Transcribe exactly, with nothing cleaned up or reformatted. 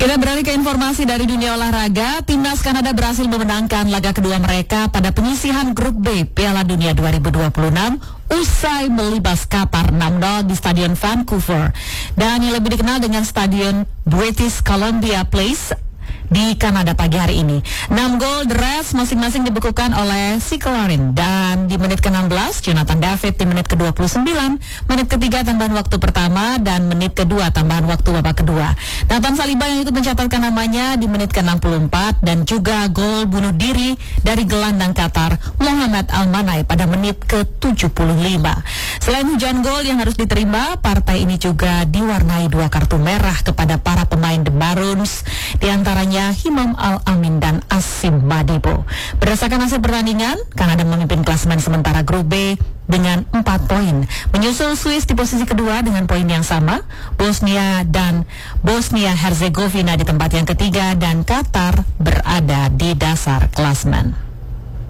Kita beralih ke informasi dari dunia olahraga. Timnas Kanada berhasil memenangkan laga kedua mereka pada penyisihan Grup B Piala Dunia dua ribu dua puluh enam usai melibas Qatar enam nol di Stadion Vancouver dan yang lebih dikenal dengan Stadion British Columbia Place di Kanada pagi hari ini. enam gol the rest masing-masing dibekukan oleh Sikolarin, dan di menit ke enam belas Jonathan David, di menit ke dua puluh sembilan, menit ketiga tambahan waktu pertama, dan menit kedua tambahan waktu babak kedua. Nathan Saliba yang ikut mencatatkan namanya di menit ke enam puluh empat, dan juga gol bunuh diri dari gelandang Qatar Mohamed Al-Manai pada menit ke tujuh puluh lima. Selain hujan gol yang harus diterima, partai ini juga diwarnai dua kartu merah kepada para pemain The Maroons, di antaranya Himam Al-Amin dan Asim Madibo. Berdasarkan hasil pertandingan, Kanada memimpin klasemen sementara Grup B dengan empat poin. Menyusul Swiss di posisi kedua dengan poin yang sama, Bosnia dan Bosnia Herzegovina di tempat yang ketiga, dan Qatar berada di dasar klasemen.